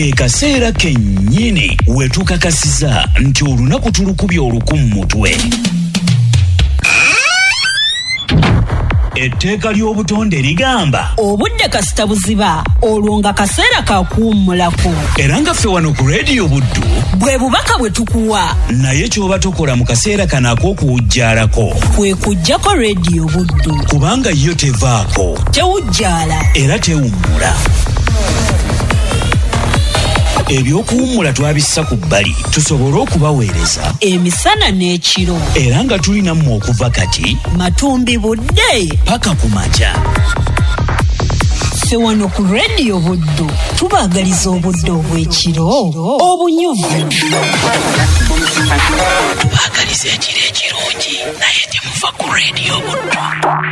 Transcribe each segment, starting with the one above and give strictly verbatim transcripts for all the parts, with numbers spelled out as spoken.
Ekaseera kennyini wetukakasiza nti olunaku tulukubya olukumu mutwe. Etteeka ly'obutonde ligamba obudde kasita buziba olwo nga kaseera kakuwummulako. Era nga ffe wano ku Radio Buddu bwe bubaka bwe tukuwa naye ky'oba tokola mu kaseera kano ak'okuwujjaalako kwe kuggyako Radio Buddu kubanga yo tevaako tewujjaala era tewummula. Ebyokuwummula twabissa ku bbali tusobole okubaweereza emisana n'ekiro era nga tulina mmwe okuva kati matumbi budde paka ku makya. Ffe wano ku Radio Buddu tubaagaliza obudde obw'ekiro obunyuvu. Tubaagaliza ekiro ekirungi naye temuva ku Radio Buddu.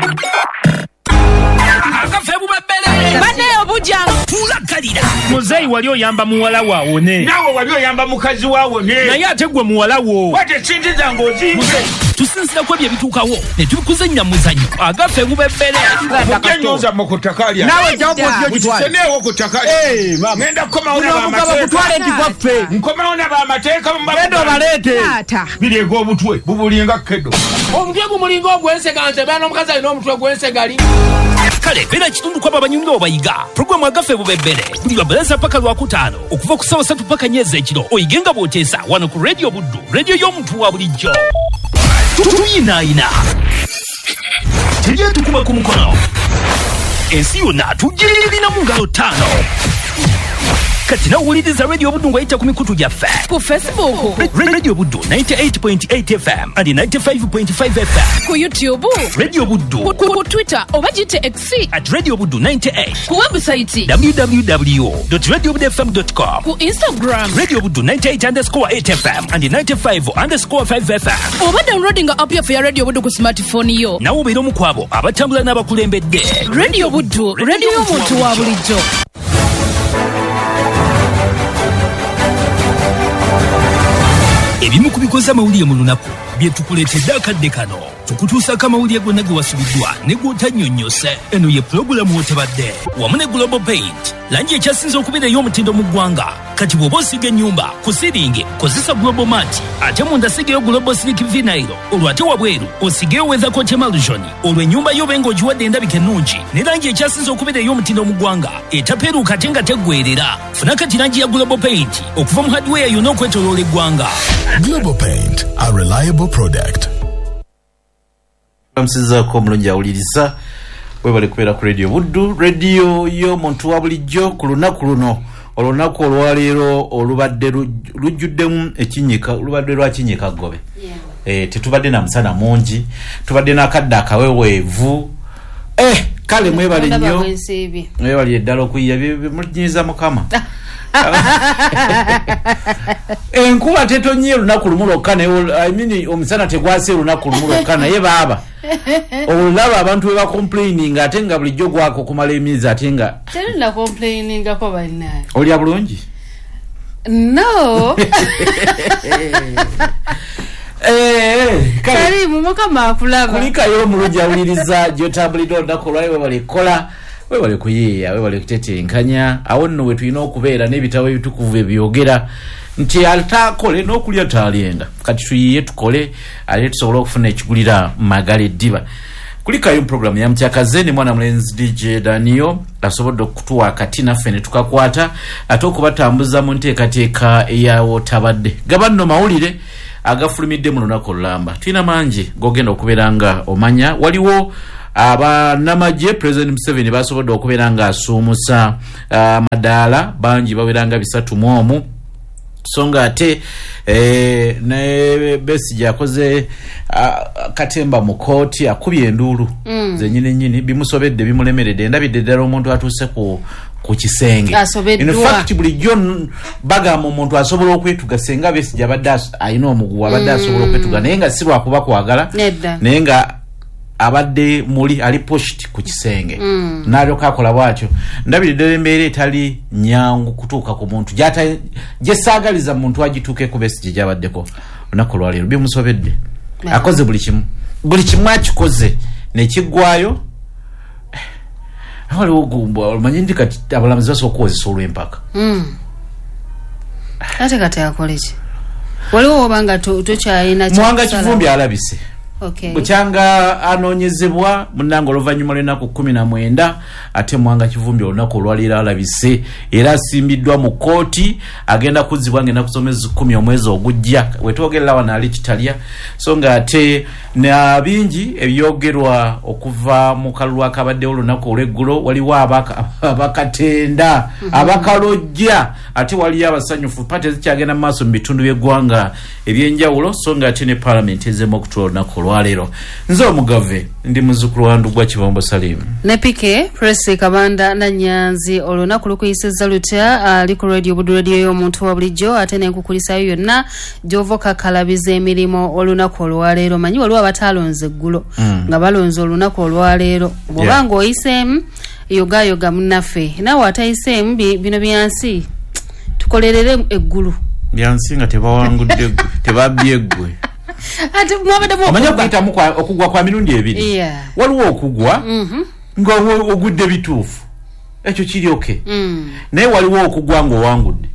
Akafe bubebele bane obuja tulakalira muzeyi wali oyamba muwala wawo ne nawe wali oyamba mukazi wawo ne naye ate gwe muwala wo wate sinti zange ozimbe tusinzira ku ebyo ebituukawo ne tubikuzannya muzanyo agafe bubebele mukenyoza mu kuttakalya nawe jawokotyo kitwale seneewo ku ttakalya ngenda kukomawo n'abamateeka nkomawo n'abamateeka genda obaleete biri eg'obutwe bubulinga kedo omutwe gumulinga ogw'ensega nze baana omukazi alina omutwe gw'ensegali kale beera kitundu kwabo abanyumira obayiga puroguramu agafe bubebere buli lwabaleza paka lwakutaano okuva ku ssaawa ssatu paka nnyeza ekiro oyige nga bw'oteesa wano ku Radio Buddu rediyo y'omuntu wa bulijjo. Tuyinaayina tegyetukuma ku mukono ensi yonna tugirina mu ngalo ttaano. Kati nawuliriza Radio Buddu ng'ayita ku mikutu gyaffe ku Facebook Radio Buddu ninety-eight point eight F M and ninety-five point five F M, ku YouTube Radio Buddu, ku, ku Twitter oba gite X at Radio Buddu ninety-eight, ku website w w w dot radio buddu f m dot com, ku Instagram Radio Buddu ninety-eight underscore eight F M and ninety-five underscore five F M. oba downloading app yaffe ya Radio Buddu ku smartphone yo. Nawe obeera omu kwabo abatambula n'abakulembedde. Radio Buddu radio y'omuntu wa bulijjo. Ebimu ku bikoze amawulire mu lunaku bye tukuleetedde akadde kano tukutuusako amawulire gonna ge wasubiddwa ne gw'otannyonnyose. Eno ye pulogulaamu wetebadde wamu ne Global Paint, langi ekyasinze okubeera ey'omutindo mu ggwanga. Kati bw'oba osiga ennyumba ku siringi kozesa Global Mat, ate munda sigeyo Global Slick Vinyl, olwo ate wabweru osigeyo Weather Coat Emulsion. Olwo ennyumba yo benga ogiwadde endabika ennungi ne langi ekyasinze okubeera ey'omutindo mu ggwanga etapeeruuka ate nga teggweerera. Funa kati langi ya Global Paint okuva mu hardware yonna okwetooloola eggwanga. Global Paint, a reliable product. Msizaako omulungi awuliriza webale kubeera ku Radio Buddu, radio y'omuntu wa bulijjo ku lunaku luno. Olunaku olwaleero olubadde lujjuddemu ekinyika, olubadde lwa kinyika gobe. Yeah. Eh, tetubadde na musana mungi, tubadde n'akadde akaweweevu. Eh, kale mwebale nnyo. Mwebale eddala okuyiya bimulunyiza Mukama. Enkuba tetonnye lunaku lumu lwokka naye I mean omusana tegwase lunaku lumu lwokka naye baaba olaba abantu bwe bacomplaining ate nga bulijjo gwako kumala emyezi ate nga terina complaining ko balina olya bulungi no eh kali mu Mukama akulaba kulika yo mulungi awuliriza gyotabulidde olunaku lwayo webale kola webale kuyiiya webale kutetenkanya awo nno we tulina okubeera n'ebitabo ebitukuvu ebyogera nti altakole n'okulya talyenda kati tuyiye tukole ate tusobole okufuna ekigulira magala eddiba. Kulikayo program ya mtyakaze ni mwana mulenzi D J Daniel asobodde okutuwa akati naffe ne tukakwata ate okubatambuza mu nteekateeka eyawo tabadde gabanno mawulire agafulumidde mu lunaku olulamba. Tulina mangi gogenda okubeera nga omanya. Waliwo aba namaje President Museveni basobodde okubeera nga asuumusa amadaala uh, bangi baweranga bisatu mu omu. Songa ate eh, ne Besigye akoze uh, katemba mu kooti akubye enduulu mm. zenyine nyini bimusobedde bimulemeredde endabidde ddala omuntu atuuse ku ku kisenge. In fact bulijjo bagamba omuntu asobola okwetuga senga Besigye abadde ayina omuguwa abadde asobola okwetuga naye nga si lwakuba kwagala naye nga abadde muli ali pushed ku kisenge mm. nalyoka akola bwatyo. Ndabidde embeera etali nyangu kutuuka ku muntu gyata gyesaagaliza muntu agituuke ku Besigye gyabaddeko olunaku lwaleero bimusobedde yeah. Akoze buli kimu buli kimu akikoze nekiggwayo waliwo gumba omanyi ndi kati abalamuzi basobola okukozesa olw'empaka mm. ate kati akolechi waliwo obanga tokyalina Mwanga Kivumbi alabise. Okay. Bukyanga anonyezebwa munango oluvannyuma lw'ennaku kumi na mwenda ate Mwanga Kivumbi olunaku olwalira alabise era asimbiddwa mu kooti agenda kuzzibwa ng'ennaku z'omwezi kumi omwezi ogujja wetwogerera wano ali kitalya so nga ate na bingi ebyogerwa okuva mu kalulu akabaddewo olunaku olw'eggulo waliwo abakatenda abakalojja ate waliyo abasanyufu pate zikyagenda mu maaso mu bitundu by'eggwanga ebyenjawulo so nga ate ne paalamenti ezeemu okutula olunaku olwaleero nze omugave ndi muzzukulu wa Ndugwa Kibombo Salim ne Pike Press Kabanda na Nyanzi olunaku lukuyisizza lutya ali ku radio budu radio y'omuntu wa bulijjo ate n'enkukulisayo yonna gy'ovoka kalabiza emirimu olunaku olwaleero manyi waliwo abatalonze eggulo mm. nga balonze olunaku olwaleero bw'obanga yeah. oyiseemu yogayoga munnaffe naawe atayiseemu bino byansi tukolerere eggulu byansi nga tebawangudde tebabbye eggwe ate mwabadde mu amanya kuyitamu okugwa kwa mirundi ebiri yeah. waliwo okugwa mm-hmm. nga ogudde bituufu ekyo kiri oke mm. naye waliwo okugwa ng'owangudde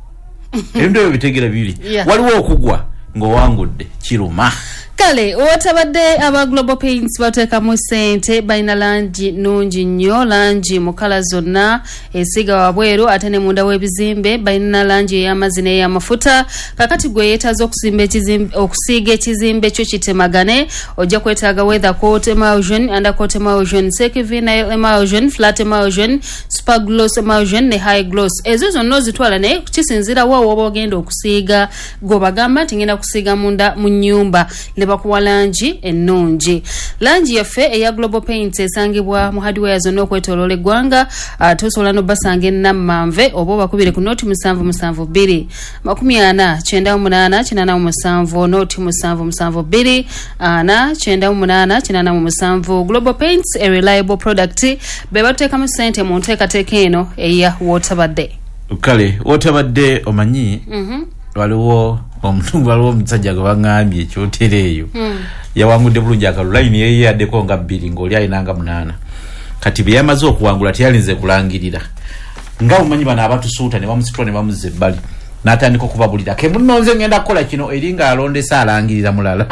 ebintu ebyo bitegera bibiri yeah. waliwo okugwa ng'owangudde kiruma kale otabadde aba Global Paints bateka mu sente baina langi nungi nnyo langi mu kala zonna esiga wabweru ate ne munda w'ebizimbe baina langi ey'amazzi n'ey'amafuta kakati gwe yeetaza okusimba ekizimbe okusiiga ekizimbe kyo kitemagane ojja kwetaaga weather coat emulsion undercoat emulsion secvinyl emulsion flat emulsion super gloss emulsion ne high gloss ezo zonna ozitwala naye kisinzira wa woba ogenda okusiiga gobagamba nti ngenda kusiiga munda mu nnyumba bakuwa langi ennungi langi yaffe eya Global Paints esangibwa mu hardware zonna okwetoloola eggwanga ate osobola n'obbasanga ennamanve oba obakubire ku nooti musanvu musanvu bbiri makumi ana kyenda munaana kinaana mu musanvu nooti musanvu musanvu bbiri ana kyenda munaana kinaana mu musanvu Global Paints a reliable product be batuteekamu ssente mu nteekateeka eno eya Wotabadde kale Wotabadde omanyi mm-hmm. waliwo omuntu waliwo omusajja gwe baŋŋambye ekyoteera eyo mm. yawangudde bulungi akalulayini yeye yaddeko nga bbiri ng'oli ayinanga munaana kati bye yamaze okuwangula teyalinze kulangirira nga mumanyi bano abatusuuta ne bamusitula ne bamuzza ebbali n'atandika okubabulira ke munnonze ngenda kukola kino eri ng'alondesa alangirira mulala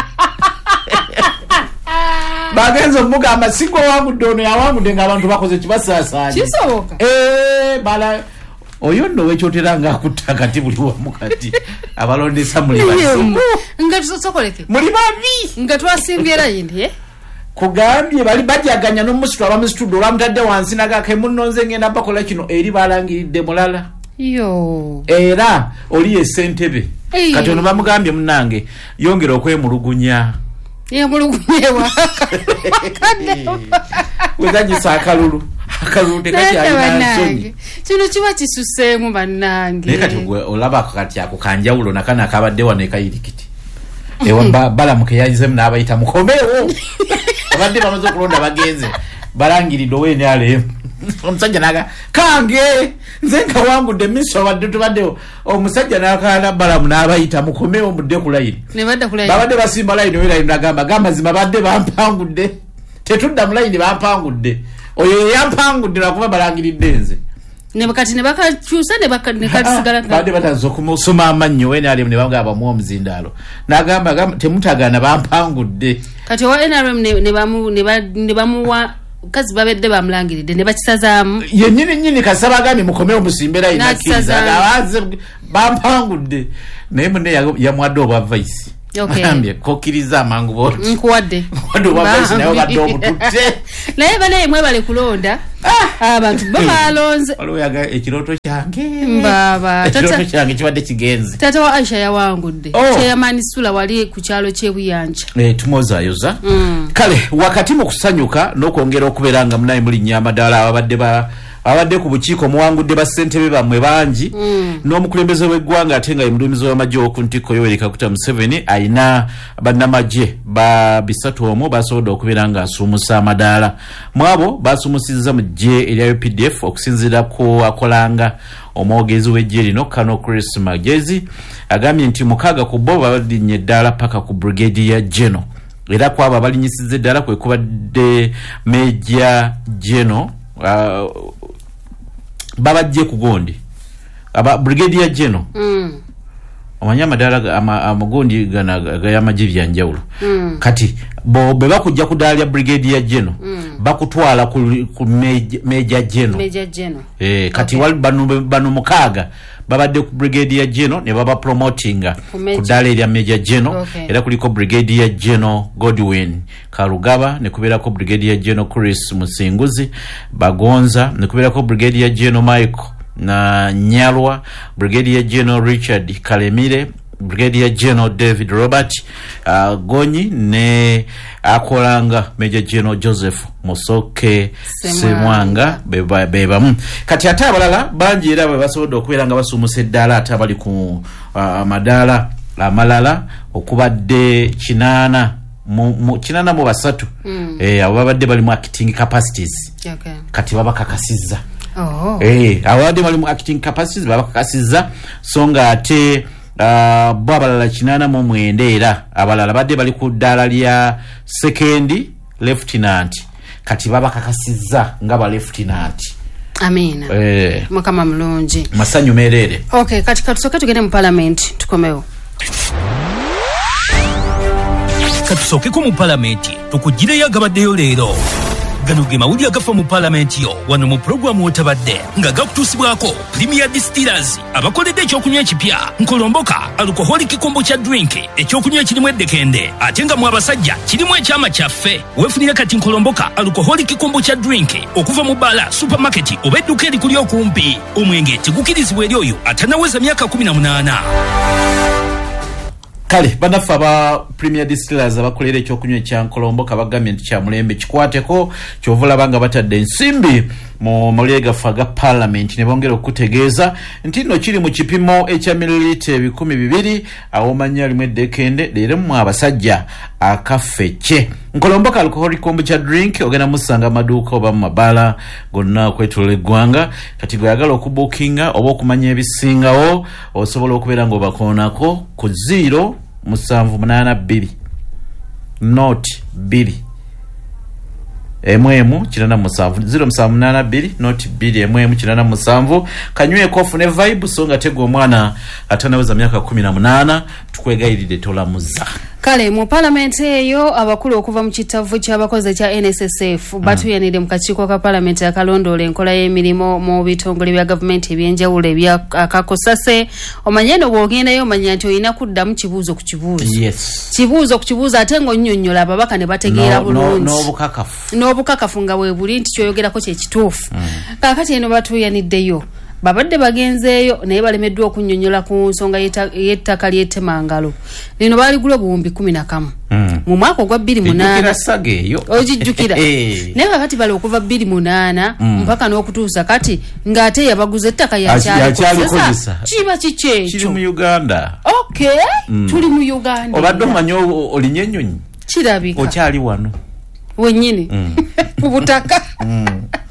bagenze omugamba si gwe wangudde ono yawangudde ng'abantu bakoze kibasaasaanye kisoboka ee bala oyo nno wekyotera nga akutta kati buli wamu kati abalondesa muli basimu nga tusokoleke muli babi nga twasimbye layini kugambye bali bajaganya n'omusitula abamusitudde olwamutadde wansi nagake munnonze ngenda bakola kino eri balangiridde mulala yo era oli esentebe kati ono bamugambye munnange yongera okwemulugunya yemulugunyewa wezanyisa akalulu akalulu tekakyalinansonyi kino kiba kisuseemu bannange naye kati gwe olaba kati ako kanjawulo nakana akabadde wano ekayirikiti ewa balamuke yayizemu n'abayita mukomeewo abadde bamaze okulonda bagenze balangiridde oweene aleemu omusajja naga kange nze nga wangudde miso abadde tubadde omusajja nakala balamu n'abayita mukomeewo mudde ku layini babadde basimba layini oyo layini nagamba gamba zima badde bampangudde tetudda mu layini bampangudde oyo yampangudde lwakuba balangiridde nze nebakati ne bakakyusa ne bakadisigala badde batanze okumusoma amannyo wene ali ne bamugamba bamuwa omuzindaalo n'agamba temutagana bampangudde kati wa N R M ne bamu ne bamuwa kazi babedde bamulangiridde ne bakisazaamu yennyini nnyini kasaba agambye mukomewo musimbera inakkiriza abaze bampangudde naye munne yamwadde obwa vaisi agambye kokkiriza amangu bo nkuwadde nkuwadde obwa vaisi naye obadde obututte naye banaye mwebale kulonda abantu babalonze waliwo yaga ekirooto kyange mbaba ekirooto kyange kibadde kigenze taata wa Aisha yawangudde kyeyamanisula wali ku kyalo ky'ebuyanja tumozaayoza kale wakati mu kusanyuka n'okwongera okubeera nga munaye mulinnya amadaala ababadde ba abadde ku bukiiko muwangudde bassentebe bammwe bangi n'omukulembeze w'eggwanga ate nga ye mulumizi w'amagye w'oku ntikko Yoweri Kaguta Museveni ayina bannamagye ba bisatu omwo basobodde okubeera nga asuumusa amadaala mu abo baasuumusizza mu ggye erya U P D F okusinziira ku akolanga omwogezi w'eggye lino Kano Chris Magezi agambye nti mukaaga ku bo babalinnye eddaala paka ku Brigadier General era ku abo abalinyisizza eddaala kwe kubadde Major General uh, babajje ku gondi aba Brigadier General mm. omanya amadala amagondi gana gayamajibya njawulo mm. kati bo beba kujja kudalya brigadier general mm. bakutwala ku, ku major general major general eh kati okay. wali banu banu mukaga babadde ku brigadier general ne baba promotinga kudalya major general okay. era kuliko brigadier general Godwin Karugaba ne kubera ko brigadier general Chris Musinguzi Bagonza ne kubera ko brigadier general Michael na Nyalwa, Brigadier General Richard Kalemire, Brigadier General David Robert uh, Gonyi ne akolanga Major General Joseph Musoke Semwanga beba beba mm. kati ate abalala banji era basobodo okubeera nga basumuse ddala ate abali ku uh, madala amalala okubadde kinana mu, mu kinana mu basatu mm. eh abo babadde bali mu acting capacities okay. kati baba kakasizza oh eh awadi bali mu acting capacities baba kakasizza songa ate uh, babalala kinana mu mwende era abalala badde bali ku ddala lya second lieutenant kati baba kakasizza nga ba lieutenant amina eh mukama mulungi masanyu merere okay kati katusoka tugende mu parliament tukomewo katusoke ko mu parliament tukugire yagabaddeyo leero gano ge mawuli agafa mu parliament yo wano mu programu otabadde nga gakutusibwako Premier Distillers abakoledde ekyokunywa ekipya nkolomboka alcoholic kombucha drink ekyokunywa kirimu eddekende ate nga mu abasajja kirimu ekyama kyaffe weefunire kati nkolomboka alcoholic kombucha drink okuva mu bala supermarket oba edduka erikuli okumpi omwenge tegukirizibwa eri oyo atanaweza myaka kumi na munaana. kale banafa ba Premier Distillers abakolera ekyokunywa ekya nkolomboka bagambye nti kya mulembe kikwateko kyovula banga batadde ensimbi mu malega faga parliament ne bongera okutegeeza nti no kiri mu kipimo ekya mililita ebikumi bibiri awomanya limwe dekende leero mu abasajja akafeche nkolomboka alcoholic kombucha drink ogena musanga maduuka oba mabala gonna kwetula eggwanga kati gwagala okubukinga oba okumanya ebisingawo osobola okubeera ng'obakoonako ku zero musanvu munana bbiri noti bbiri emwemu kirana musanvu zero musanvu munana bbiri noti bbiri emwemu kirana musanvu kanywe kofu ne vibe songa tego omwana atanaweza myaka kumi na munaana tukwegayiride tolamuza. Kale mu parliament eyo abakulu okuva mu kitavu ky'abakozi kya N S S F mm. batuyanire mu kakiiko ka parliament akalondoola enkola y'emirimu mu bitongole bya government ebyenjawulo ebya akakosase omanyeno bw'ogendayo omanya nti olina kuddamu kibuuzo ku kibuuzo yes. kibuuzo ku kibuuzo ate ng'onnyonnyola ababaka ne bategeera no, bulungi n'obukakafu no, n'obukakafu nga bwe buli nti kyoyogerako kye kituufu mm. kaakati eno batuyaniddeyo babadde bagenzeeyo naye balemeddwa okunnyonnyola ku nsonga y'ettaka ly'ettemangalo lino baaligula obuwumbi kumi na kamu mm. mu mwaka ogwa bbiri munaana ogijjukira naye kakati bali okuva bbiri munaana mm. mpaka n'okutuusa kati ng'ate yabaguza ettaka yakyalikozesa kiba kiki ekyo kiri mu Uganda okay mm. tuli mu Uganda obadde omanyi olinnya ennyonyi kirabika okyali wano wennyini mm. mu butaka mm.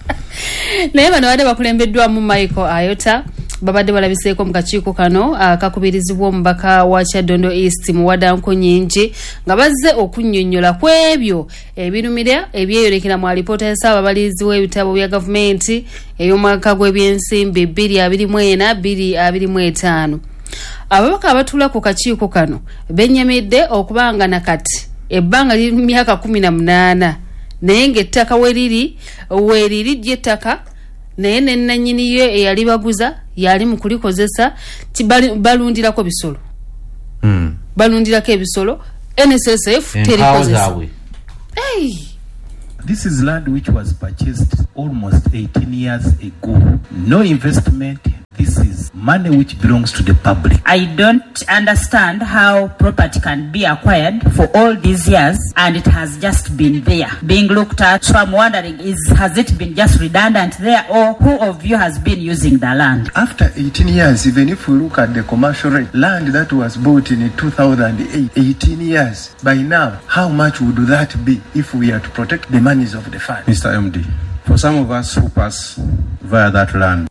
naye bano badde bakulembeddwa mu Michael Ayota babadde balabiseeko mu kakiiko kano akakubirizibwa omubaka wa Kyaddondo East mu wadanko nyingi nga bazze okunnyonnyola ku ebyo ebirumira ebyeyolekera mu alipoota ya Ssaababalizi w'ebitabo bya gavumenti ey'omwaka gw'ebyensimbi bbiri abiri mu ena bbiri abiri mu etaano. Ababaka abatuula ku kakiiko kano bennyamidde okubanga nakati ebbanga liri mu myaka kumi na munaana naye ng'ettaka weriri weriri ly'ettaka naye nennanyini yo eyali baguza yali mu kulikozesa balundirako bisolo mm. balundirako ebisolo N S S F terikozesa. Hey. This is land which was purchased almost eighteen years ago. No investment. This is money which belongs to the public. I don't understand how property can be acquired for all these years and it has just been there being looked at. So I'm wondering, is has it been just redundant there, or who of you has been using the land? After eighteen years, even if we look at the commercial rate, land that was bought in two thousand eight, eighteen years, by now, how much would that be if we are to protect the monies of the fund? Mister M D, for some of us who pass via that land,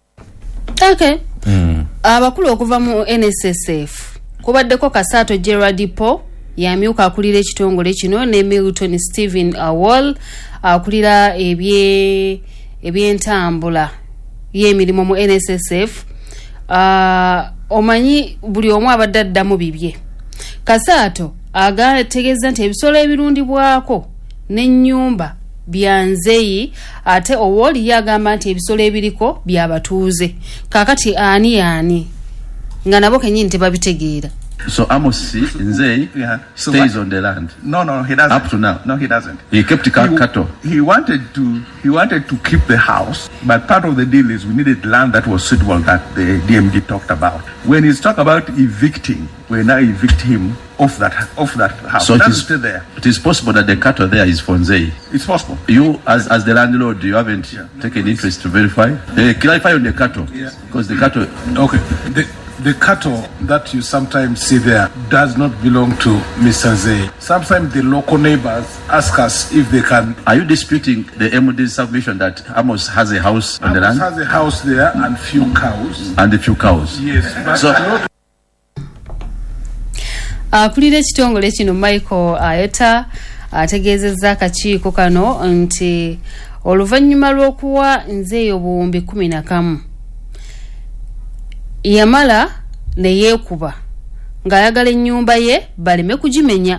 okay. Mm. Abakulu okuva mu N S S F kubaddeko Kasaato Gerard Po yamyuka akulira ekitongole kino ne Milton Stephen Awol akulira ebye ebyentambula y'emirimu mu N S S F. Uh, omanyi buli omu abadde addamu bibye. Kasaato agategeeza nti ebisolo ebirundibwako n'ennyumba bya Nzeyi ate Owoli yagamba nti ebisolo ebiriko by'abatuuze. Kaakati ani ani nga nabo kenyini tebabitegeera. So Amos Nzeyi Yeah. So stays what- on the land No, no, he doesn't. up to now. No, he doesn't. He kept ca- He- cattle. He wanted to. He wanted to keep the house, but part of the deal is we needed land that was suitable that the D M D talked about. When he's talk about evicting, we now evict him off that off that house. So So it that's is, still there. it is possible that the cattle there is for Nzeyi. It's possible. You, as as the landlord, you haven't taken interest to verify. Uh, clarify on the cattle, Yeah. because the cattle. Okay. The, the cattle that you sometimes see there does not belong to Mister Nzeyi. Sometimes the local neighbors ask us if they can. Are you disputing the M O D's submission that Amos has a house on the Amos land has a house there and few cows. and a few cows? Yes, but So- not Akulira ekitongole kino Michael Ayeta ategeezezza akakiiko kano nti oluvannyuma lw'okuwa Nzeyi obuwumbi kumi na kamu yamala ne yeekuba ng'ayagala ennyumba ye baleme kugimenya.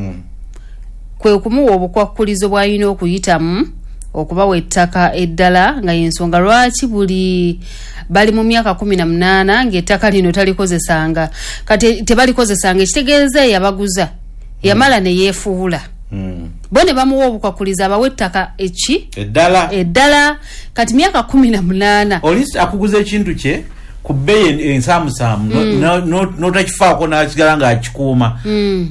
Kwe kumuwa obukwakkulizo bw'alina okuyitamu okubawa ettaka eddala nga y'ensonga lwaki buli bali mu myaka kumi na munaana ng'ettaka lino talikozesanga kati tebalikozesanga ekitegeeza yabaguza yamala ne yeefuula. Bo ne bamuwa obukwakkulizo abawa ettaka eki eddala eddala kati myaka kumi na munaana olisi akuguza ekintu kye ku bbeeyi ensaamusaamu n'otakifaako n'akigala ng'akikuuma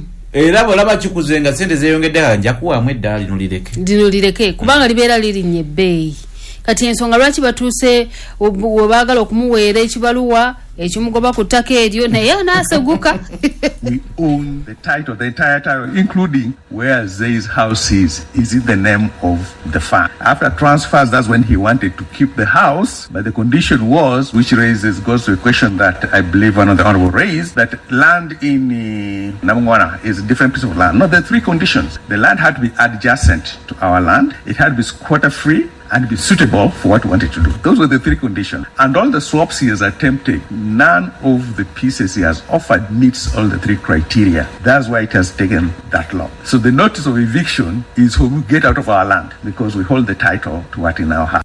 era bw'olaba kikuze nga sente zeeyongedde kala nja kuwaamu eddala lino lireke lino lireke kubanga libeera lirinnye ebbeeyi. Kati ensonga lwaki batuuse we baagala okumuweera ekibaluwa ekimugoba ku ttaka eryo naye anaaseguka. We own the title, the entire title, including where Nzeyi's house is, is in the name of the farm. After transfers, that's when he wanted to keep the house, but the condition was, which raises, goes to a question that I believe one of the honorable raised, that land in uh, Namungwana is a different piece of land. No, there are three conditions. The land had to be adjacent to our land, it had to be squatter free, and be suitable for what we wanted to do. Those were the three conditions. And all the swaps he has attempted, none of the pieces he has offered meets all the three criteria. That's why it has taken that long. So the notice of eviction is when we get out of our land because we hold the title to what in now have.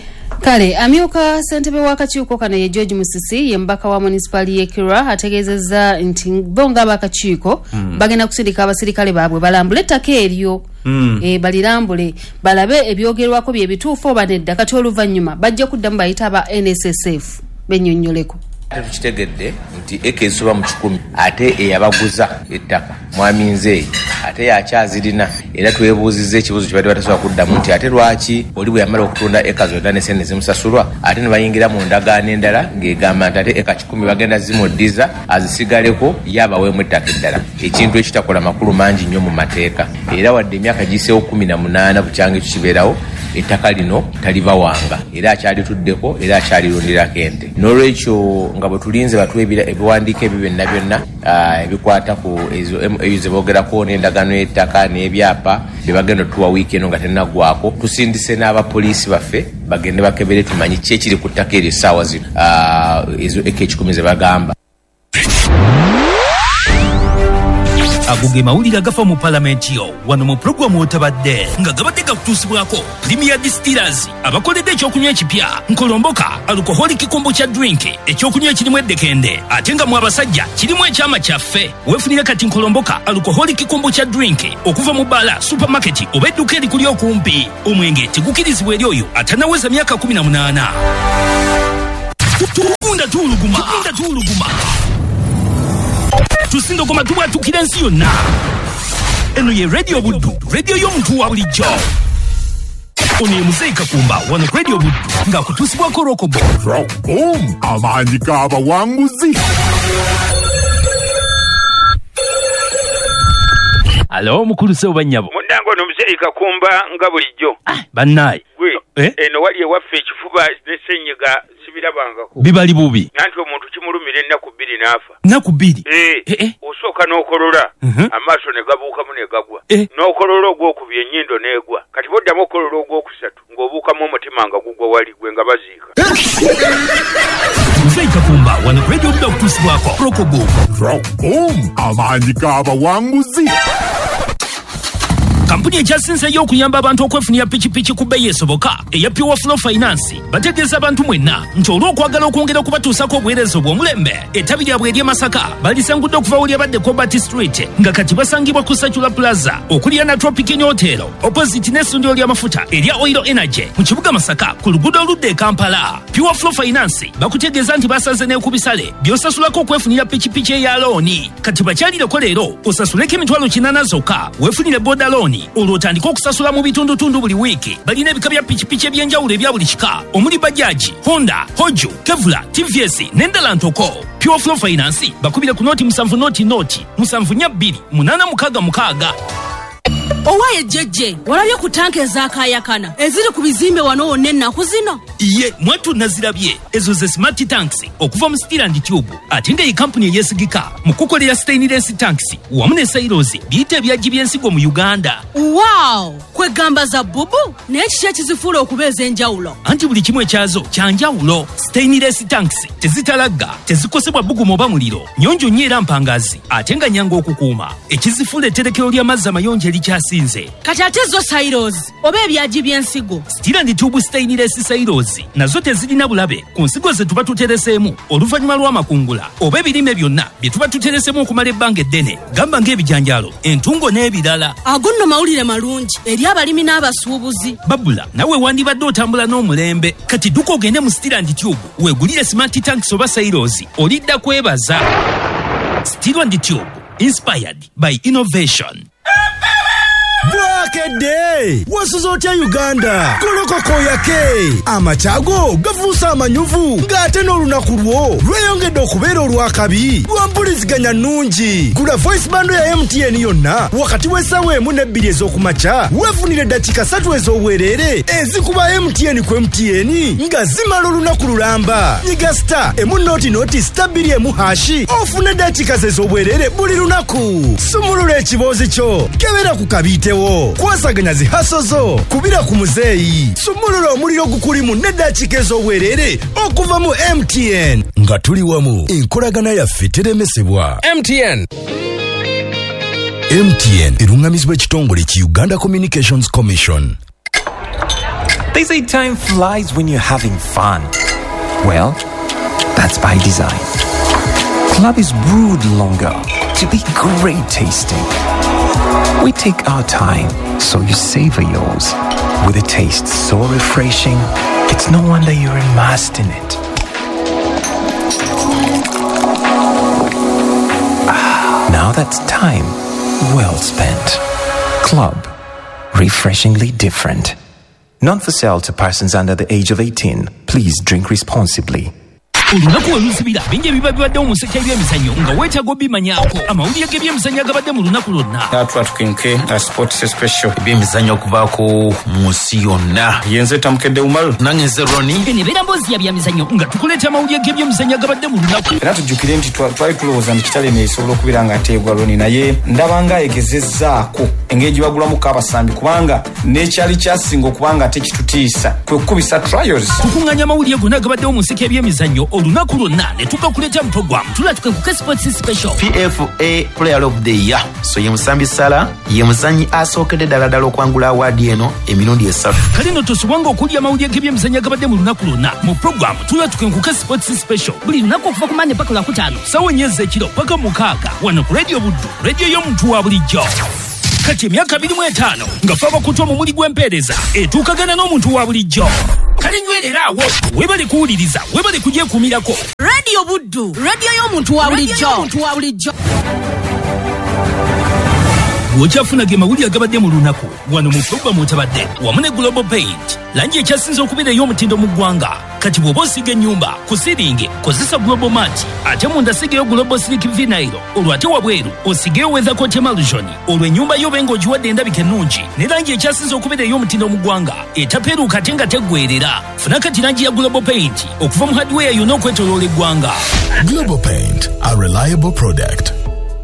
Kale amyuka ssentebe w'akakiiko kano ye George Musisi ye mbaka wa municipali y'e Kira ategeezezza nti bo ng'abakakiiko mm. bagenda kusindika abasirikale baabwe balambule ettaka eryo mm. e, balirambule balabe ebyogerwako bye bituufu oba nedda kati oluvannyuma bajja kuddamu bayita aba N S S F bennyonnyoleko. Tukitegedde nti eka esoba mu kikumi ate eyabaguza ettaka mwami Nzeyi ate yakyazirina era twebuuzizza ekibuzo kye bali batasobola kuddamu nti ate lwaki oli bwe yamala okutunda eka zonna ne sente zimusasulwa ate ne bayingira mu ndagaano endala ng'egamba nti ate eka kikumi bagenda zimuddiza azisigaleko yabaweemu ettaka eddala ekintu ekitakola makulu mangi nnyo mu mateeka era wadde emyaka giseewo kumi na munaana bukyanga ekyo kibeerawo ettaka lino talibawanga era akyalituddeko era akyalirundirako ente n'olwekyo nga bwe tulinze batuwa ebiwandiiko ebyo byonna byonna ebikwata ku ezo ze boogerako n'endagaano y'ettaka n'ebyapa bye bagenda tuwa wiiki eno nga tennaggwako tusindise n'abapoliisi baffe bagende bakebere tumanyi ki ekiri ku ttaka eryo essaawa zino ezo eka ekikumi ze bagamba. ago ge mawulire agafa mu palamenti yo wano mu puroguramu otabadde nga gabadde gakutuusibwako Premier Distillers abakoledde ekyokunywa ekipya nkolomboka alcoholic kombucha drink ekyokunywa ekirimu eddekende ate nga mu abasajja kirimu ekyama kyaffe weefunire kati nkolomboka alcoholic kombucha drink okuva mu bbaala supermarket oba edduuka erikuli okumpi omwenge tegukirizibwa eri oyo atanaweza myaka kumi na munaana. Tugunda tuuluguma tugunda tuuluguma tusindogoma tubwatukira ensi yonna. Eno ye Radio Buddu, radio y'omuntu wa bulijjo. Ono ye Muzeyi Kakumba wano Radio Buddu ng'akutuusibwako Rokobo. Rokobo amaanyi g'abawanguzi. Alo mukulu se obanyabo. Mudango no Muzeyi Kakumba nga bulijjo. Bannaye. Gwe eno wali ewaffe ekifuba ne ssenyiga sibirabangako. Bibali bubi. Nanti omuntu kimulumira ennaku bbiri n'afa. Nnaku bbiri? Eh. Eh. Osooka n'okolola. Mhm. Amaaso ne gabuukamu ne gagwa. Eh. N'okolola ogwokubye ennyindo n'egwa. Kati boddamu okolola ogwokusatu ng'obuukamu omutima nga gugwa wali gwe nga baziika. Nze Kakumba wano ku Radio Buda okutuusibwako Rokoboom. Rokoboom amaanyi g'abawanguzi. Kampuni ekyasinzeeyo okuyamba abantu okwefunira pikipiki ku bbeeyi esoboka eya Pure Flow Finance bategeeza abantu mwenna nti olw'okwagala okwongera okubatuusako obuweereza obw'omulembe ettabi lyabwe ery'e Masaka balisangudde okuva wali abadde Cobalt Street nga kati basangibwa ku Secular Plaza okulya na Tropic Hotel opposite n'essundiro ly'amafuta erya Oil Energy mu kibuga Masaka ku luguudo oludda e Kampala. Pure Flow Finance bakutegeeza nti basaze n'ekubisale by'osasulako okwefunira pikipiki eya looni kati bakyalireko leero osasuleko emitwalo kinaana zokka weefunire boda looni olwo otandika okusasula mu bitundutundu buli wiiki. Balina ebika bya pikipiki ebyenjawulo ebya buli kika omuli Bajaaji, Honda, Hoju, Kevlar, T V S n'endala ntoko. Pure Flow Finance bakubire ku nooti musanvu nooti nooti musanvu nnya bbiri munaana mukaaga mukaaga. Owaye jjejje walabye ku tanka ezaakaayakana eziri ku bizimbe wano wonna ennaku zino? Iye mwatu nazirabye ezo ze smart tanks okuva mu Steel and Tube ate nga ye kampuni eyesigika mu kukolera stainless tanks wamu ne silos biyita ebyaggi by'ensigo mu Uganda. Wow! Kwegamba za bubu naye kiki ekizifuula okuba ez'enjawulo? Anti buli kimu ekyazo kya njawulo. Stainless tanks tezitalagga, tezikosebwa bbugumu oba muliro, nnyonjo nnyo era mpangazi ate nga nnyangu okukuuma. Ekizifuula etterekero ly'amazzi amayonjo erikyasinze. Kati ate zo silos oba ebyaggi by'ensigo? Steel and Tube stainless silos nazo tezirina bulabe ku nsigo ze tuba tuteresemu oluvannyuma lw'amakungula oba ebirime byonna bye tuba tuteresemu okumala ebbanga eddene gamba ng'ebijanjaalo, entungo n'ebirala. Ago nno mawulire malungi eri abalimi n'abasuubuzi. Babula nawe wandibadde otambula n'omulembe kati dduka ogende mu Steel and Tube weegulire smart tanks oba silos olidda kwebaza. Steel and Tube, inspired by innovation. Bwakedde wasuzotya Uganda kolokoko yake amachago gavuusa amanyuvu ng'ate n'olunaku lwo lweyongedde okubeera olwakabi lwampuliziganya nnungi. Gula voice bando ya M T N yonna wakati w'essaawa emu n'ebbiri ez'okumakya weefunire eddakiika ssatu ez'obwereere ezikuba M T N ku M T N nga zimala olunaku lulamba. Nyiga star emu nooti nooti star bbiri emu hashi ofune eddakiika ze ez'obwereere buli lunaku. Sumulula ekiboozi kyo kebera ku kabiite kwasaganya zihaso zo kubira ku muzeeyi. Sumulula omuliro gukulimu n'eddakiika ez'obwereere okuva mu M T N nga tuli wamu enkolagana yaffe teremesebwa. M T N M T N erungamizibwa ekitongole ki Uganda Communications Commission. They say time flies when you're having fun. Well, that's by design. Club is brewed longer to be great tasting. We take our time, so you savor yours. With a taste so refreshing, it's no wonder you're immersed in it. Ah, now that's time well spent. Club, refreshingly different. Not for sale to persons under the age of eighteen. Please drink responsibly. Olunaku oluzibira bingi ebiba bibadde mu museke by'emizannyo nga weetaaga obimanyaako amawulire g'ebyemizannyo agabadde mu lunaku lwonna. Atwa tukenke a sports special ebyemizannyo okuvaako mu nsi yonna. Yenze tamukedde umalu nange nze Roni. Eno ebeera mboozi ya byemizannyo nga tukuleeta amawulire g'ebyemizannyo agabadde mu lunaku. Era tujjukire nti twali tulowooza nti kitale neesobola okubeera nga ateebwa Roni naye ndaba nga ayegezezzaako engeri gye bagulamuko abasambi kubanga n'ekyali kyasinga okubanga ate kitutiisa kwe kukubisa trials. Tukuŋŋaanya amawulire gonna agabaddewo mu nsiko ebyemizannyo olunaku lwonna ne tugakuleeta mu program tulatukenkuke sports special. P F A Player of the Year so ye Musambi Sala ye muzannyi asookedde ddala ddala okwangula awaadi eno emirundi esatu. Kale nno tosubwanga okulya amawulire g'ebyemizannyo agabadde mu lunaku lwonna mu program tulatukenkuke sports special buli lunaku okuva ku Monday paka Lwakutaano ssaawa ennya ez'ekiro paka mukaaga wano ku Radio Buddu, radio y'omuntu wa bulijjo. Kati emyaka abiri mu etaano nga ffe abakutu omumuli gw'empeereza etuukagana n'omuntu wa bulijjo. Kale nywerera awo weebale kuwuliriza weebale kugyekuumirako. Radio Buddu, radio y'omuntu wa bulijjo. bw'okyafuna ge mawulire agabadde mu lunaku wano mu pulogulaamu otabadde wamu ne Global Paint langi ekyasinze okubeera ey'omutindo mu ggwanga kati bw'oba osiga ennyumba ku siringi kozesa Global Mat ate munda sigeyo Global Silk Vinyl olwo ate wabweru osigeyo Weather Coat Emulsion olwo ennyumba yo benga ogiwadde endabika ennungi ne langi ekyasinze okubeera ey'omutindo mu ggwanga etapeeruuka ate nga teggwerera funa kati langi ya Global Paint okuva mu hardware yonna okwetooloola eggwanga. Global Paint, a reliable product.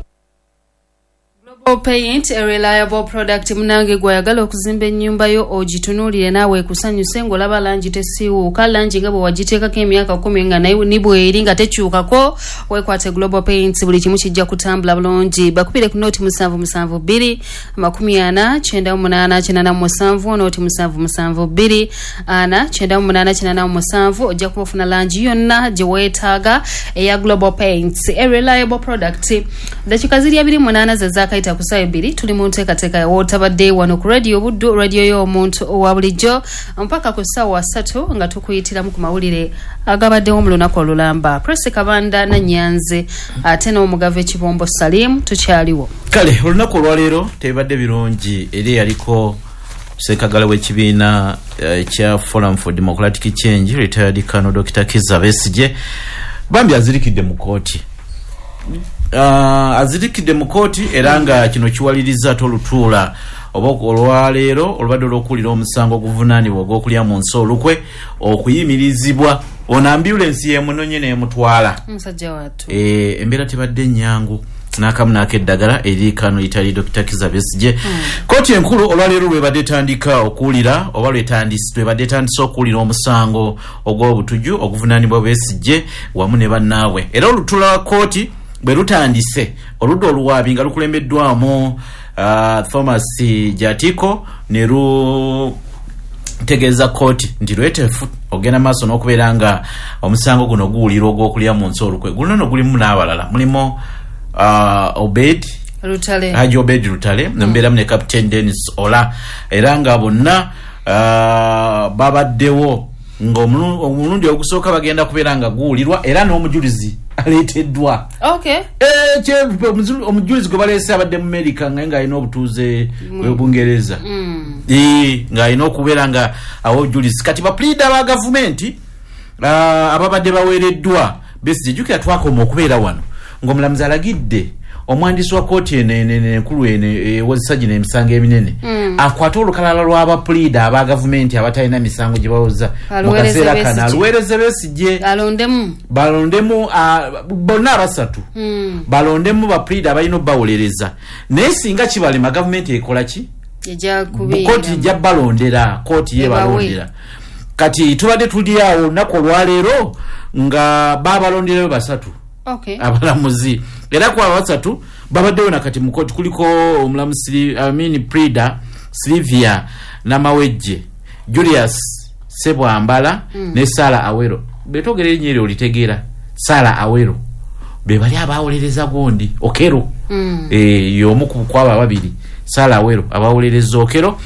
Global Paint, a reliable product. Munange gwayagala okuzimba ennyumba yo ogitunuulire naawe ekusanyuse ng'olaba langi tesiiwuuka langi nga bwe wagiteekako emyaka kumi nga naye ni bw'eri nga tekyukako weekwate Global Paint buli kimu kijja kutambula bulungi. Bakubire ku nooti musanvu musanvu bbiri amakumi ana kyenda mu munaana kyenda mu musanvu nooti musanvu musanvu bbiri ana kyenda mu munaana kyenda mu musanvu ojja kuba ofuna langi yonna gye weetaaga eya Global Paint, a reliable product. Dakika ziri abiri munaana ze zaakayita kusayo biri tuli mu nteekateeka ya Otabadde wano ku radio Buddu, radio y'omuntu owa bulijjo mpaka ku ssaawa ssatu nga tukuyitiramu ku mawulire agabaddewo mu lunaku olulamba. Press Kabanda na Nyanze ate n'omugava Ekibombo Salim tukyaliwo. Kale olunaku olwaleero tebadde birungi eri yaliko sekagala w'ekibiina ekya Forum for Democratic Change retired Colonel Doctor Kizza Besigye bambi azirikidde mu kooti. Uh, azirikidde mu kooti era nga kino kiwaliriza tolutuula oba olwaleero olubadde olw'okuwulira omusango oguvunaanibwa ogw'okulya mu nsi olukwe okuyimirizibwa ono ambulensi yemunonye n'emutwala musajja wattu e, embeera tebadde nnyangu n'akamu n'akeddagala eri kano itali Doctor Kizza Besigye. hmm. Kooti enkulu olwaleero lwebadde etandika okuwulira oba lwetandise lwebadde etandise okuwulira omusango ogw'obutujju oguvunaanibwa Besigye wamu ne bannaabwe era olutuula lwa kooti bwe lutandise oludda oluwaabi nga lukulembeddwamu uh, Thomas Jatiko ne lutegeeza kooti nti lwetefu ogenda maaso n'okubeera nga omusango guno guwulira ogw'okulya mu nsi olukwe guno no gulimu n'abalala mulimu uh, Obed Lutale Haji Obed Lutale mm. nembeeramu ne Captain Dennis Ola era nga bonna uh, babaddewo ng'omulundi ogusooka bagenda kubeera nga guwulirwa era n'omujulizi aleeteddwa. Okay. Eh che omujulizi gwe baleese abadde mu America nga nga alina obutuuze bw'Obungereza. Mm. Eh nga alina okubeera nga awo obujulizi kati ba pleader ba gavumenti uh, ababadde baweereddwa Besigye jjukira twakoma okubeera wano ng'omulamuzi alagidde omwandisi wa kooti enkulu ene wazisajja n'emisango eminene mm. akwata olukalala lw'aba pleader aba gavumenti abatalina misango gye bawoza mu kaseera kano aluweereze Besigye alondemu balondemu uh, bonna abasatu mm. balondemu ba pleader abalina obbawolereza naye singa kibalema gavumenti ekola ki kooti ijja balondera kooti ye balondera kati tubadde tuli awo olunaku olwaleero nga babalonderayo basatu. Okay. Abalamuzi era kwa basatu babaddewo nakati mu kooti kuliko omulamuzi I mean pleader Sylvia Namawejje Julius Sebwambala mm. ne Sara Awero betogere ennyo olitegeera Sara Awero be bali abawolereza gondi Okero mm. eh yomu kwaba babiri Sara Awero abawolereza Okero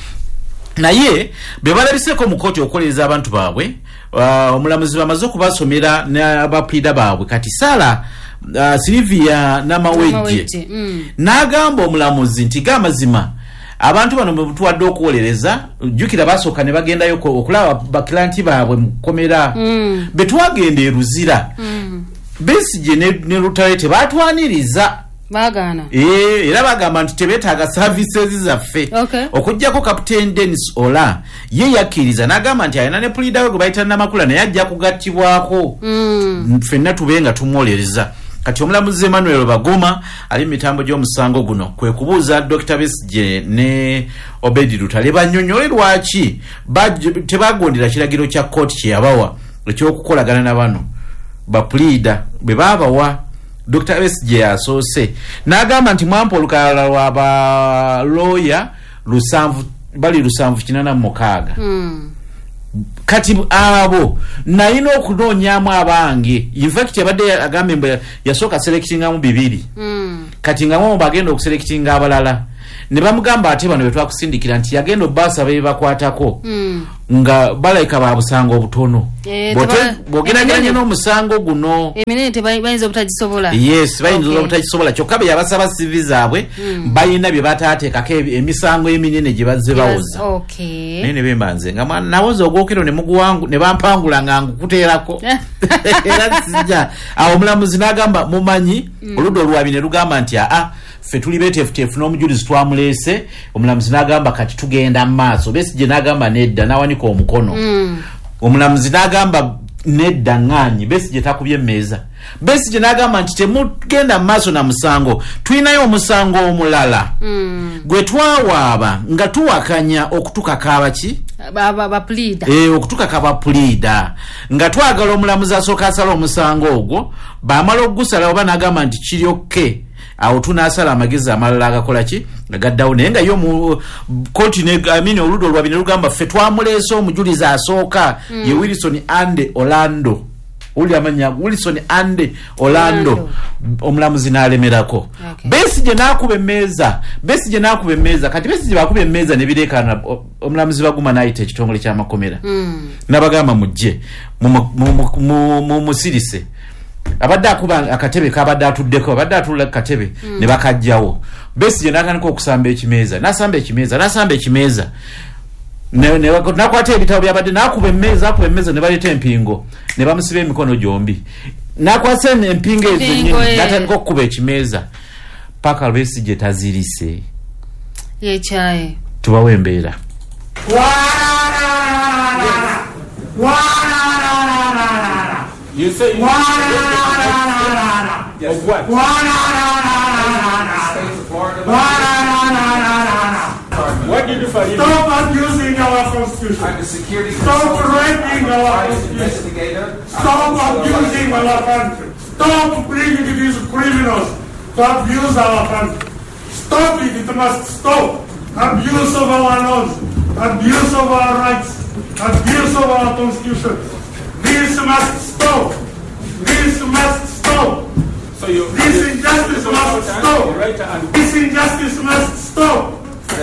naye be balabiseko mu kooti okoleza abantu baabwe uh, omulamuzi bamaze okubasomera n'abapida baabwe kati Sara uh, Sylvia Namawejje mm. n'agamba omulamuzi nti gamazima abantu bano bwe tuwadde okuwolereza jjukira basooka ne bagendayo okulaba bakilanti baabwe mu kkomera mm. be twagenda eruzira mm. Besigye ne, ne Lutale tebatwaniriza bagana eh era bagamba nti tebetaaga services zaffe. Okay. Okujjako Captain Dennis Ola ye yakiriza n'agamba nti ayina ne pleader we gwe bayita Namakula naye ajja kugattibwako mm. ffenna tubenga tumwolereza kati omulamuzi Emmanuel Bagoma ali mitambo gy'omusango guno kwe kubuuza Doctor Besigye ne Obedi Lutale bannyonnyole lwaki tebagondera kiragiro kya kooti kye yabawa ekyokukolagana na bano ba pleader be babawa. Doctor Besigye asoose n'agamba nti mwampa olukalala lw'aba lawyer lusanvu bali lusanvu kinana mukaaga mm. kati abo nalina okunoonyaamu abange in fact yabadde agambe mbu yasooka selectingamu bibiri mm. kati nga mwamu bagenda okuselectinga abalala ne bamugamba ate bano bwe twakusindikira nti yagenda obbaasa be bakwatako mm. nga balayika babusango obutono bwogeraganye n'omusango guno eminene tebayinza obutagisobola yes bayinza obutagisobola kyokka be yabasaba sivi zaabwe bayina bye bataateekako emisango eminene gye bazze bawoza naye ne bembanze nga nawoza ogwokero ne bampangula nga ngukuteerako era sijja awo omulamuzi n'agamba mumanyi oludda olwabi ne lugamba nti aa ffe tuli beteefuteefu n'omujulizi twamuleese omulamuzi n'agamba kati tugenda mu maaso Besigye n'agamba nedda n'awanika omukono omulamuzi n'agamba nedda ŋŋaanyi Besigye takubye emmeeza Besigye n'agamba nti temugenda mu maaso na musango tulinayo omusango omulala gwe twawaaba nga tuwakanya okutukaka abaki okutukaka bapuliida nga twagala omulamuzi asooka asala omusango ogwo baamala okugusala oba n'agamba nti kiryokke awo tunasala amagezi amalala agakola ki agaddawo naye nga yo mu kooti amini oludda olwabi ne lugamba ffe twamuleese omujulizi asooka ye Wilson Ande Orlando uli amanya Wilson Ande Orlando omulamuzi n'alemerako Besigye n'akuba emmeeza Besigye n'akuba emmeeza kati Besigye bakuba emmeeza ne bireekana omulamuzi baguma n'ayita ekitongole ky'amakomera n'abagamba mujje mumusirise abadde akuba akatebe kabadde atuddeko abadde atulula katebe ne bakajjawo Besigye n'atandika okusamba ekimeeza n'asamba ekimeeza n'asamba ekimeeza n'akwata ebitabo byabadde n'akuba emmeeza akuba emmeeza ne baleeta empingo ne bamusiba emikono gyombi n'akwasa empingo ezo nnyini n'atandika okukuba ekimeeza paka Besigye tazirise yekyaye tubawo embeera You say you of what? What did you do? Stop abusing our constitution. I'm the security. Stop raping our constitution. Stop abusing our country. Stop bringing these criminals to abuse our country. Stop it. It must stop. Abuse of our laws. Abuse of our rights. Abuse of our constitution. This must stop. This must stop. So you, this injustice must stop. Right this injustice must stop.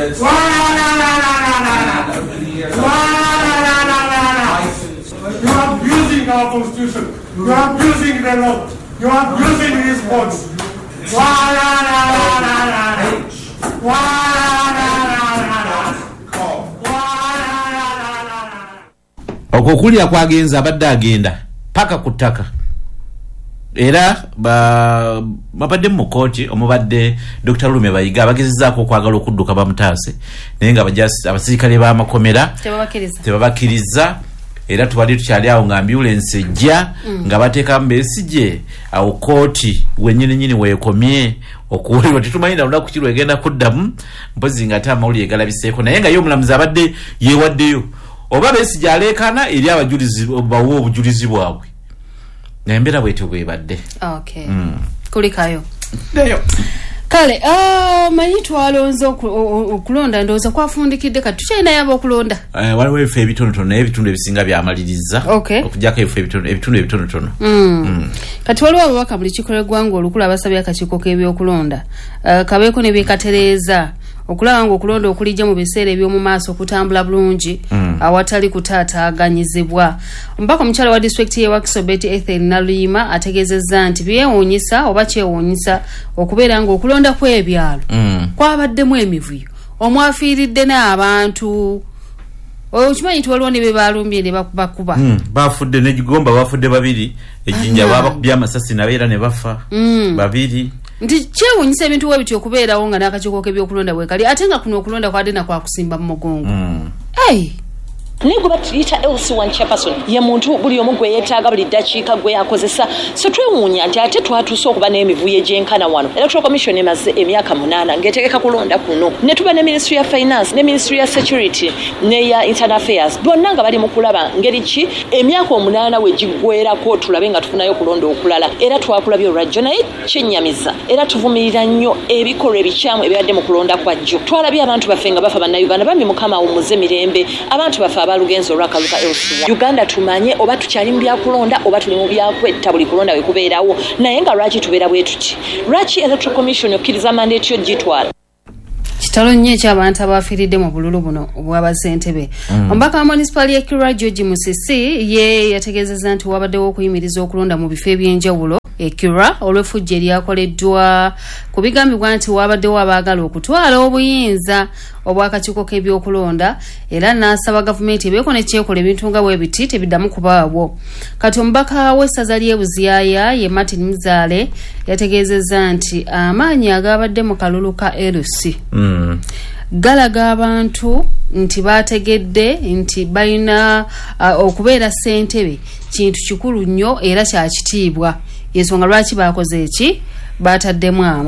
You are abusing our constitution. You are abusing the law. You are abusing these courts. okwo kulya kwagenza abadde agenda paka ku ttaka era babadde mu kooti omubadde Doctor Lume Bayiga abagezezaako okwagala okudduka bamutaase naye nga abasirikale b'amakomera tebabakiriza era tubadde tukyali awo nga ambulance ejja nga bateekamu Besigye awo kooti wennyini nyini weekomye okuwulirwa tetumanyi na lunaku ki lwegenda kuddamu mpozi nga ate amawulire galabiseeko naye nga ye omulamuzi abadde yeewaddeyo oba Besigye aleekana eri abajulizi bawe obujulizi bwabwe naembera bwetyo bwebadde okay kulikayo ndeyo kale ah manyi twalonze okulonda ndowooza kwafundikidde kati tukyalina yaba okulonda waliwo ebifo ebitonotono naye ebitundu ebisinga byamaliriza okujjako ebifo ebitundu ebitonotono kati waliwo ababaka buli kikola eggwanga olukulu abasabye akakiiko k'ebyokulonda kabeeko ne byekatereeza okulaba ng'okulonda okulijja mu biseera eby'omu maaso okutambula bulungi awatali kutaataaganyizibwa omubaka omukyala wa disitulikiti y'e Wakiso Ethel Naluyima ategeezezza nti byewuunyisa oba kyewuunyisa okubeera ng'okulonda kw'ebyalo kwabaddemu emivuyo omwafiiridde n'abantu okimanyi nti waliwo ne be balumbye ne bakubakuba bafudde n'egigomba bafudde babiri ejjinja babakubye amasasi nabo era ne bafa babiri nti kyewuunyisa ebintu we bityo okubeerawo nga n'akakiiko k'ebyokulonda bwekali ate nga kuno okulonda kwadde nakwakusimba mu mugongo ei Ningu batuyita Elsie Wanchapason ye muntu buli omu gwe yeetaaga buli ddakiika gwe yakozesa so twewuunya nti ate twatuuse okuba n'emivuyo egyenkana wano Electoral Commission emaze emyaka munaana ng'etegeka kulonda kuno ne tuba ne Ministry ya Finance ne Ministry ya Security ne ya Internal Affairs bonna nga bali mu kulaba ngeri ki emyaka omunaana we giggweerako tulabe nga tufunayo kulonda okulala era twakulabye olwajjo naye kyennyamiza era tuvumirira nnyo ebikolwa ebikyamu ebibadde mu kulonda kwajjo twalabye abantu baffe nga bafa bannayuganda bambi mukama awummuze mirembe abantu bafe abalugenzo olwakaluka Elsie Uganda tumanye oba tukyali mu byakulonda oba tuli mu byakwetta buli kulonda we kubeerawo naye nga lwaki tubeera bwe tuti lwaki Electoral Commission okkiriza mandate yo gitwala kitalo nnyo eky'abantu abafiiridde mu bululu buno obw'abasentebe. Mm. Omubaka wa municipal ya Kira George Musisi ye yategeezezza nti wabaddewo okuyimiriza okulonda mu bifo eby'enjawulo e Kira olw'effujjo eryakoleddwa ku bigambibwa nti wabaddewo abaagala okutwala obuyinza obw'akakiiko k'ebyokulonda era n'asaba gavumenti ebeeko ne kyekola ebintu nga bwe biti tebiddamu kubaabwo. Kati omubaka w'essaza ly'e Buziyaaya ye Martin Muzaale yategeezezza nti amaanyi agabadde mu kalulu ka L C Mm. galaga abantu nti bategedde nti balina uh, okubeera ssentebe kintu kikulu nnyo era kya kitiibwa. Ensonga lwaki baakoze eki baataddemu